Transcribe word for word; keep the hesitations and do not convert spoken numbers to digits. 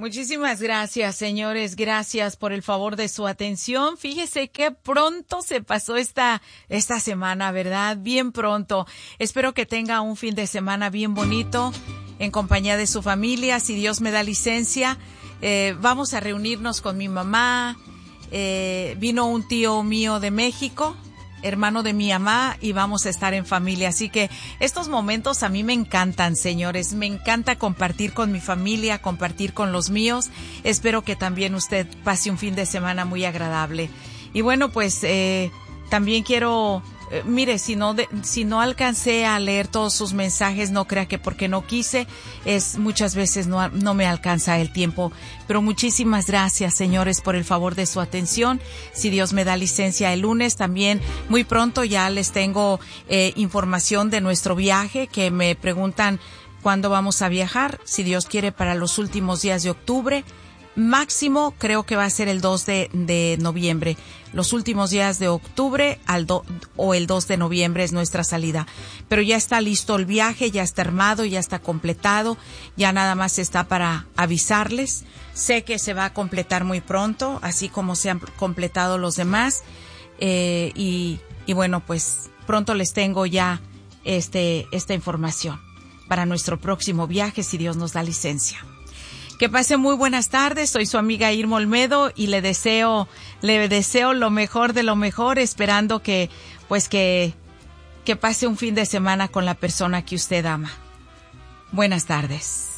Muchísimas gracias, señores. Gracias por el favor de su atención. Fíjese qué pronto se pasó esta, esta semana, ¿verdad? Bien pronto. Espero que tenga un fin de semana bien bonito en compañía de su familia. Si Dios me da licencia, eh, vamos a reunirnos con mi mamá. Eh, vino un tío mío de México, hermano de mi mamá, y vamos a estar en familia. Así que estos momentos a mí me encantan, señores. Me encanta compartir con mi familia, compartir con los míos. Espero que también usted pase un fin de semana muy agradable. Y bueno, pues eh, también quiero... Eh, mire, si no, de, si no alcancé a leer todos sus mensajes, no crea que porque no quise, es muchas veces no, no me alcanza el tiempo. Pero muchísimas gracias, señores, por el favor de su atención. Si Dios me da licencia el lunes, también muy pronto ya les tengo eh, información de nuestro viaje, que me preguntan cuándo vamos a viajar. Si Dios quiere, para los últimos días de octubre. Máximo creo que va a ser el dos de, de noviembre. Los últimos días de octubre al do, o el dos de noviembre es nuestra salida. Pero ya está listo el viaje, ya está armado, ya está completado. Ya nada más está para avisarles. Sé que se va a completar muy pronto, así como se han completado los demás. Eh, y, y bueno, pues pronto les tengo ya este, esta información para nuestro próximo viaje, si Dios nos da licencia. Que pase muy buenas tardes. Soy su amiga Irma Olmedo y le deseo, le deseo lo mejor de lo mejor, esperando que, pues que, que pase un fin de semana con la persona que usted ama. Buenas tardes.